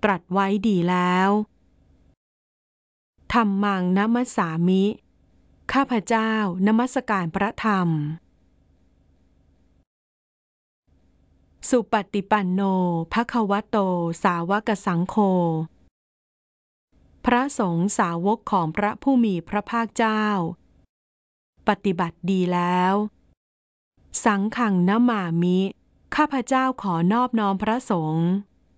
ตรัสไว้ดีแล้วธัมมังนัมสสามิข้าพเจ้านมัสการพระธรรมสุปฏิปันโนภควโตสาวกสังโฆพระสงฆ์สาวกของพระผู้มีพระภาคเจ้าปฏิบัติดีแล้วสังฆังนะมามิข้าพเจ้าขอนอบน้อมพระสงฆ์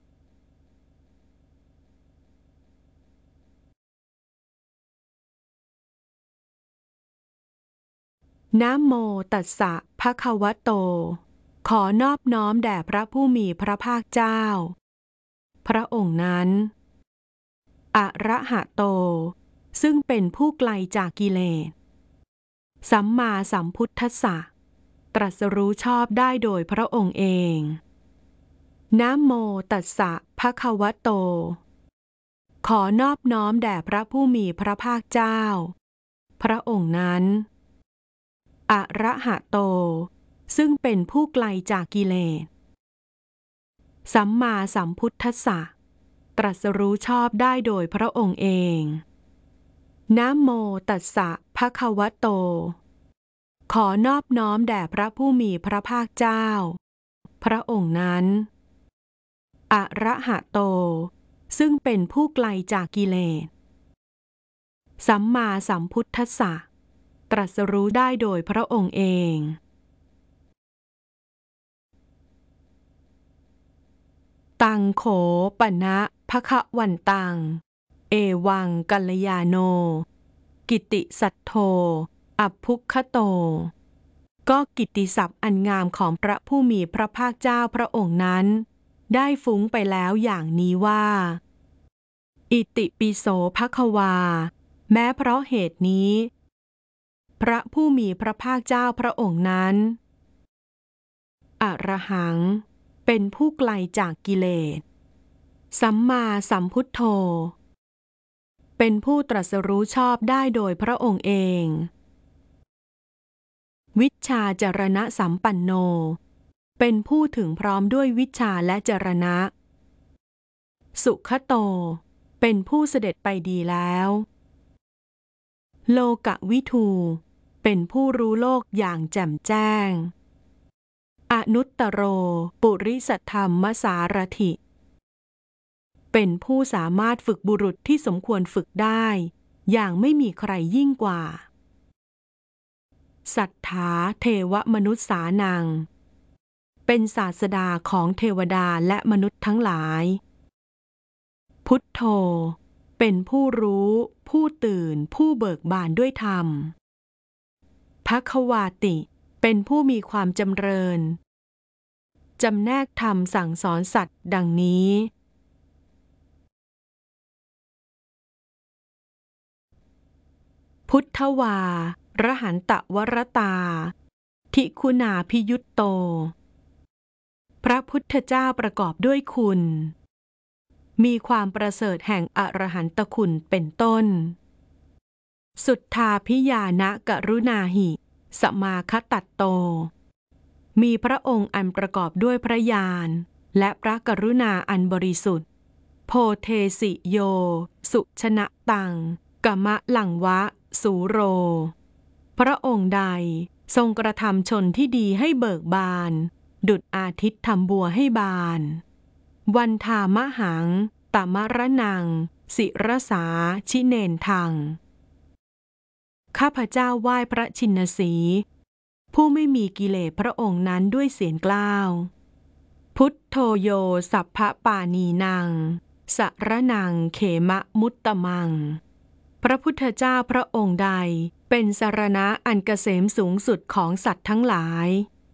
นะโมตัสสะภะคะวะโตขอนอบน้อมแด่พระผู้มีพระภาคเจ้าพระองค์นั้นอะระหะโตซึ่งเป็นผู้ไกลจากกิเลสสัมมาสัมพุทธัสสะตรัสรู้ชอบได้โดยพระองค์เองนะโมตัสสะภะคะวะโตขอนอบน้อมแด่พระผู้มีพระภาคเจ้าพระองค์นั้นอะระหะโตซึ่งเป็นผู้ไกลจากกิเลสสัมมาสัมพุทธัสสะตรัสรู้ชอบได้โดยพระองค์เองนะโมตัสสะภะคะวะโตขอนอบน้อมแด่พระผู้มีพระภาคเจ้าพระองค์นั้นอะระหะโตซึ่งเป็นผู้ไกลจากกิเลสสัมมาสัมพุทธัสสะตรัสรู้ได้โดยพระองค์เองตังโขปนะภคะวันตังเอวังกัลยาโนกิตติสัทโธอัพพุคคโตก็กิตติศัพท์อันงามของพระผู้มีพระภาคเจ้าพระองค์นั้นได้ฟุ้งไปแล้วอย่างนี้ว่าอิติปิโสภควาแม้เพราะเหตุนี้พระผู้มีพระภาคเจ้าพระองค์นั้นอรหังเป็นผู้ไกลจากกิเลสสัมมาสัมพุทโธเป็นผู้ตรัสรู้ชอบได้โดยพระองค์เองวิชชาจรณะสัมปันโนเป็นผู้ถึงพร้อมด้วยวิชชาและจรณะสุขโตเป็นผู้เสด็จไปดีแล้วโลกวิทูเป็นผู้รู้โลกอย่างแจ่มแจ้งอนุตตโรปุริสธรรมสารถิเป็นผู้สามารถฝึกบุรุษที่สมควรฝึกได้อย่างไม่มีใครยิ่งกว่าสัทธาเทวมนุษสานังเป็นศาสดาของเทวดาและมนุษย์ทั้งหลายพุทโธเป็นผู้รู้ผู้ตื่นผู้เบิกบานด้วยธรรมภควาติเป็นผู้มีความจำเริญจำแนกธรรมสั่งสอนสัตว์ดังนี้พุทธวารหันตวรตาทิคุณาภิยุตโตพระพุทธเจ้าประกอบด้วยคุณมีความประเสริฐแห่งอรหันตคุณเป็นต้นสุทธาภิญาณกรุณาหิสมาคตัตโตมีพระองค์อันประกอบด้วยพระญาณและพระกรุณาอันบริสุทธิ์โพเทสิโยสุชนะตังกมะลังวะสูโรพระองค์ใดทรงกระทำชนที่ดีให้เบิกบานดุจอาทิตย์ทำบัวให้บานวันทามหังตมรนังศิรสาชิเนนทังข้าพเจ้าไหว้พระชินสีผู้ไม่มีกิเลสพระองค์นั้นด้วยเสียงกล้าวพุทโธโยสัพพปานีนังสรนังเขมะมุตตมังพระพุทธเจ้าพระองค์ใดเป็นสรณะอันเกษมสูงสุดของสัตว์ทั้งหลาย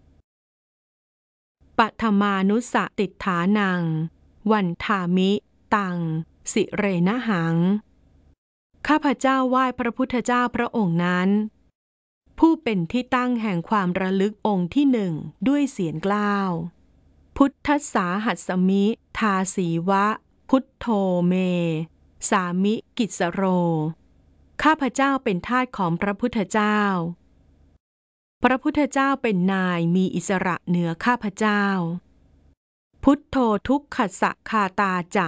ปัทมานุสติฏฐานังวันทามิตังสิเรนะหังข้าพเจ้าไหว้พระพุทธเจ้าพระองค์นั้นผู้เป็นที่ตั้งแห่งความระลึกองค์ที่หนึ่งด้วยเสียงกล้าวพุทธัสสาหัสมิทาสีวะพุทโธเมสามิกิสโรข้าพเจ้าเป็นทาสของพระพุทธเจ้าพระพุทธเจ้าเป็นนายมีอิสระเหนือข้าพเจ้าพุทโธทุกขสะคาตาจะ